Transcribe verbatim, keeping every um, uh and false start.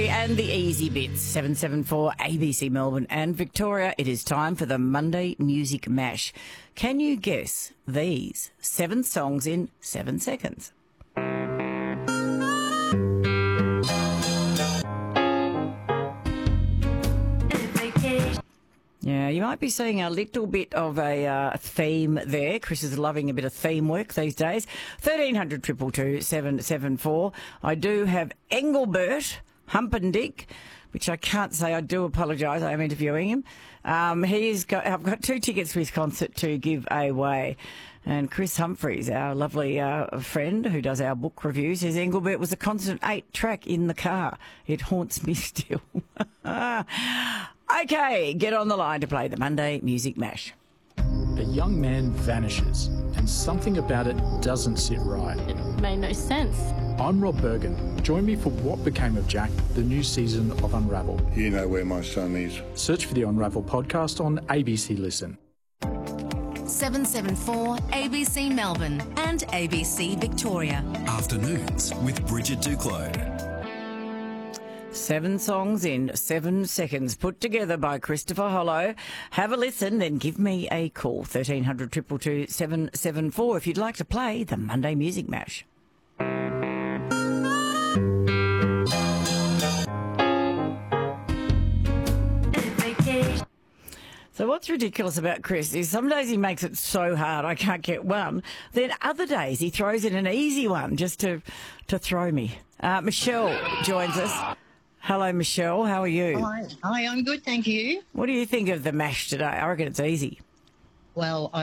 Corey and the Easy Bits, seven seven four A B C Melbourne and Victoria. It is time for the Monday Music Mash. Can you guess these seven songs in seven seconds? Yeah, you might be seeing a little bit of a uh, theme there. Chris is loving a bit of theme work these days. thirteen hundred, two two two, seven seven four. I do have Engelbert Humperdinck, which I can't say. I do apologise. I am interviewing him. Um, he's got. I've got two tickets for his concert to give away. And Chris Humphreys, our lovely uh, friend who does our book reviews, says Engelbert was a constant eight track in the car. It haunts me still. Okay, get on the line to play the Monday Music Mash. A young man vanishes, and something about it doesn't sit right. It made no sense. I'm Rob Bergen. Join me for What Became of Jack, the new season of Unravel. You know where my son is. Search for the Unravel podcast on A B C Listen. seven seven four A B C Melbourne and A B C Victoria. Afternoons with Bridget Duclos. Seven songs in seven seconds, put together by Christopher Hollow. Have a listen, then give me a call. thirteen hundred, two two two, seven seven four if you'd like to play the Monday Music Mash. So what's ridiculous about Chris is some days he makes it so hard I can't get one. Then other days he throws in an easy one just to, to throw me. Uh, Michelle joins us. Hello, Michelle. How are you? Hi. Hi, I'm good, thank you. What do you think of the mash today? I reckon it's easy. Well, I